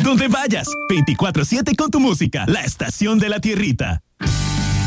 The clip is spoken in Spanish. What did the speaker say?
donde vayas. 24/7 con tu música. La estación de la tierrita.